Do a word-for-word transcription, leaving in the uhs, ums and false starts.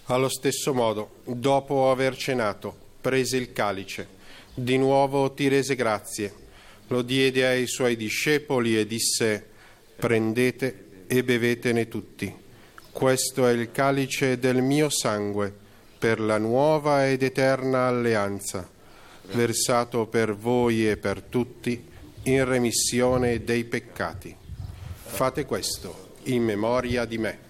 Allo stesso modo, dopo aver cenato, prese il calice, di nuovo ti rese grazie, lo diede ai suoi discepoli e disse: prendete e bevetene tutti. Questo è il calice del mio sangue, per la nuova ed eterna alleanza, versato per voi e per tutti in remissione dei peccati. Fate questo in memoria di me.